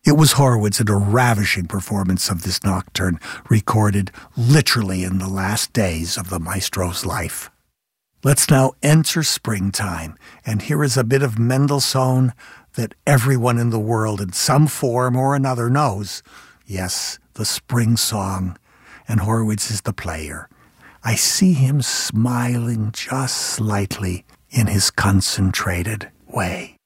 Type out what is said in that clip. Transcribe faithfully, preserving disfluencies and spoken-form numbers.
It was Horowitz in a ravishing performance of this nocturne, recorded literally in the last days of the maestro's life. Let's now enter springtime, and here is a bit of Mendelssohn that everyone in the world in some form or another knows. Yes, the spring song, and Horowitz is the player. I see him smiling just slightly in his concentrated way.